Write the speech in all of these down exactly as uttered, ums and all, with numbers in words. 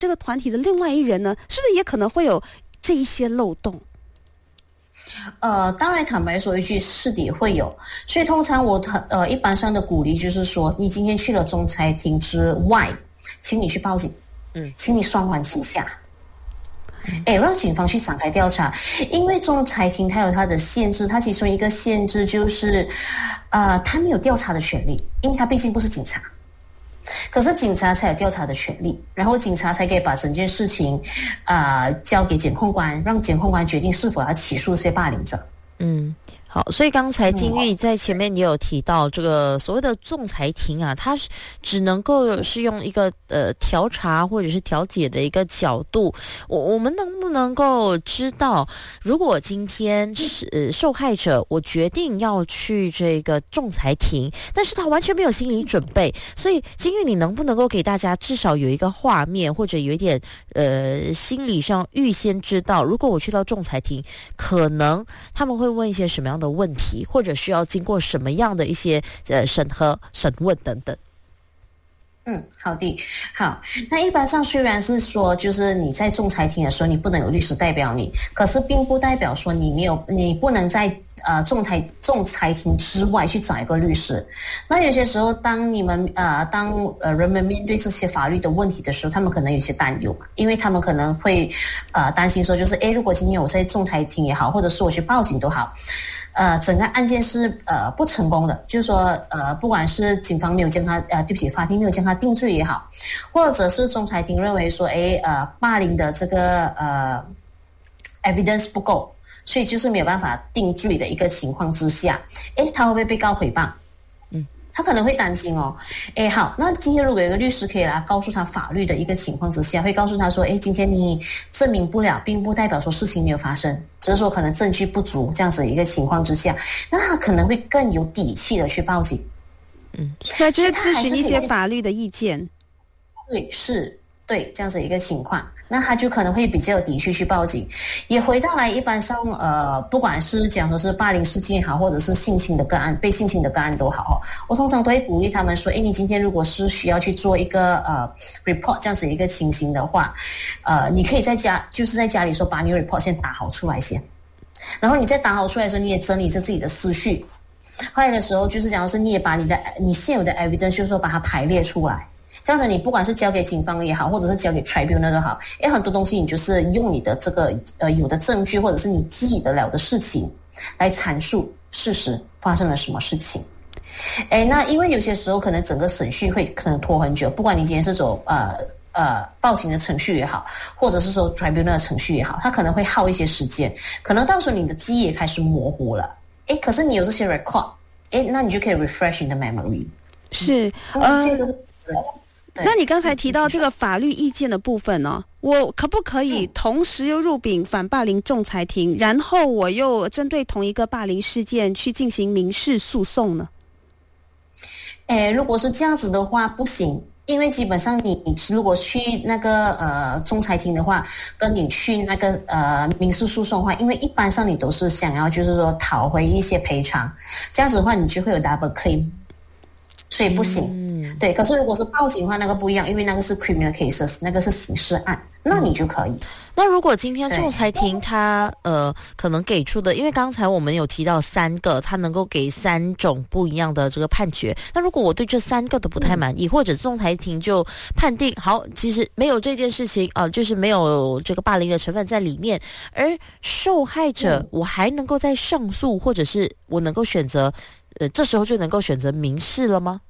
这个团体的另外一人呢，是不是也可能会有这一些漏洞？ 呃，当然坦白说一句，是的也会有。所以通常我呃一般上的鼓励就是说，你今天去了仲裁庭之外，请你去报警，嗯，请你双管齐下。哎，让警方去展开调查，因为仲裁庭它有它的限制，它其中一个限制就是，呃，它没有调查的权利，因为它毕竟不是警察。可是警察才有调查的权利，然后警察才可以把整件事情，呃，交给检控官，让检控官决定是否要起诉这些霸凌者。 嗯。好，所以刚才金玉在前面也有提到，这个所谓的仲裁庭啊，它是只能够是用一个呃调查或者是调解的一个角度。我我们能不能够知道，如果今天是、呃、受害者，我决定要去这个仲裁庭，但是他完全没有心理准备，所以金玉，你能不能够给大家至少有一个画面，或者有一点呃心理上预先知道，如果我去到仲裁庭，可能他们会问一些什么样的问题，或者需要经过什么样的一些呃审核、审问等等。 嗯，好的，好。那一般上虽然是说，就是你在仲裁庭的时候，你不能有律师代表你，可是并不代表说你没有，你不能在呃仲裁仲裁庭之外去找一个律师。那有些时候，当你们呃当呃人们面对这些法律的问题的时候，他们可能有些担忧，因为他们可能会呃担心说，就是诶，如果今天我在仲裁庭也好，或者是我去报警都好。呃，整个案件是呃不成功的，就是说呃，不管是警方没有将他呃，对不起，法庭没有将他定罪也好，或者是仲裁庭认为说，诶，呃，霸凌的这个呃 evidence 不够，所以就是没有办法定罪的一个情况之下，诶，他会不会被告诽谤？他可能会担心哦，诶，好，那今天如果有一个律师可以来告诉他法律的一个情况之下，会告诉他说，诶，今天你证明不了，并不代表说事情没有发生，只是说可能证据不足这样子的一个情况之下，那他可能会更有底气的去报警。 嗯，那就是咨询一些法律的意见。 对，是。对，这样子一个情况，那他就可能会比较有底气去报警。也回到来，一般上，呃，不管是讲说是霸凌事件也好，或者是性侵的个案、被性侵的个案都好，我通常都会鼓励他们说：，诶，你今天如果是需要去做一个呃 report 这样子一个情形的话，呃，你可以在家，就是在家里说把你的 report 先打好出来先，然后你再打好出来的时候，你也整理着自己的思绪。后来的时候，就是讲说，你也把你的你现有的 evidence， 就是说把它排列出来。这样子，你不管是交给警方也好，或者是交给 tribunal 都好，因为很多东西你就是用你的这个呃有的证据，或者是你记得了的事情，来阐述事实发生了什么事情。哎，那因为有些时候可能整个审讯会可能拖很久，不管你今天是走呃呃报警的程序也好，或者是说 tribunal 的程序也好，它可能会耗一些时间，可能到时候你的记忆也开始模糊了。哎，可是你有这些 record， 哎，那你就可以 refresh 你的 memory。 是，呃。那你刚才提到这个法律意见的部分呢、哦，我可不可以同时又入禀反霸凌仲裁庭，然后我又针对同一个霸凌事件去进行民事诉讼呢？ 诶，如果是这样子的话，不行，因为基本上你你如果去那个呃仲裁庭的话，跟你去那个呃民事诉讼的话，因为一般上你都是想要就是说讨回一些赔偿，这样子的话你就会有 double claim。所以不行、嗯，对。可是如果是报警的话，那个不一样，因为那个是 criminal cases， 那个是刑事案，那你就可以。嗯、 那如果今天仲裁庭他呃可能给出的，因为刚才我们有提到三个，他能够给三种不一样的这个判决。那如果我对这三个都不太满意，嗯、或者仲裁庭就判定好，其实没有这件事情啊、呃，就是没有这个霸凌的成分在里面，而受害者、嗯、我还能够再上诉，或者是我能够选择。呃，这时候就能够选择民事了吗？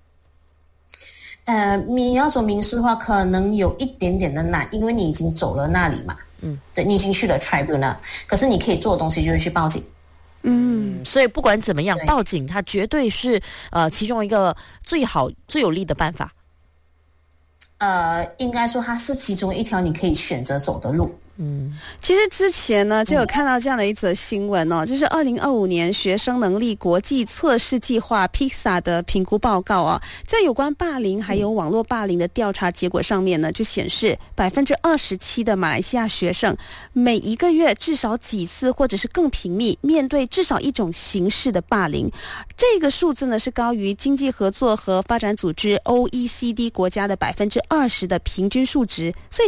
呃，你要走民事的话，可能有一点点的难，因为你已经走了那里嘛。嗯，对，你已经去了 tribunal， 可是你可以做的东西就是去报警。 嗯，所以不管怎么样，报警它绝对是呃其中一个最好最有利的办法。 呃，应该说它是其中一条你可以选择走的路。 嗯， 其实之前呢就有看到这样的一则新闻哦，就是二零二五年学生能力国际测试计划 P I S A 的评估报告啊，在有关霸凌还有网络霸凌的调查结果上面呢，就显示百分之二十七的马来西亚学生每一个月至少几次或者是更频密面对至少一种形式的霸凌，这个数字呢是高于经济合作和发展组织 O E C D 国家的百分之二十的平均数值，所以